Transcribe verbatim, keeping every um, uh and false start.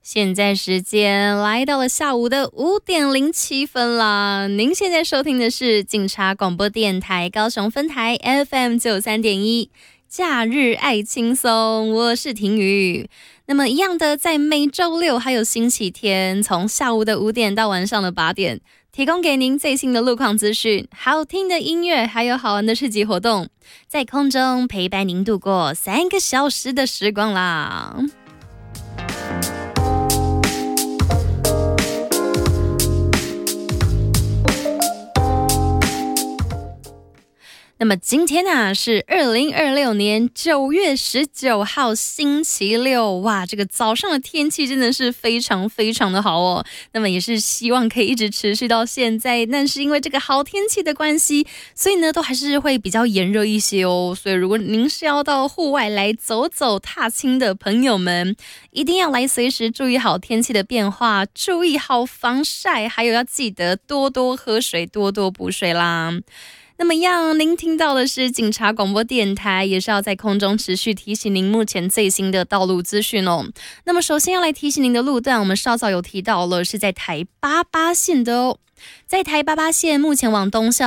现在时间来到了下午的五点零七分啦。您现在收听的是警察广播电台高雄分台 F M 九三点一，假日爱轻松，我是婷宇。那么一样的，在每周六还有星期天，从下午的五点到晚上的八点，提供给您最新的路况资讯、好听的音乐，还有好玩的市集活动，在空中陪伴您度过三个小时的时光啦。那么今天啊是二零二六年九月十九号星期六，哇，这个早上的天气真的是非常非常的好哦。那么也是希望可以一直持续到现在，但是因为这个好天气的关系，所以呢都还是会比较炎热一些哦。所以如果您是要到户外来走走踏青的朋友们，一定要来随时注意好天气的变化，注意好防晒，还有要记得多多喝水，多多补水啦。那么样，您听到的是警察广播电台，也是要在空中持续提醒您目前最新的道路资讯哦。那么首先要来提醒您的路段，我们稍早有提到了，是在台八八线的哦。在台八八线目前往东向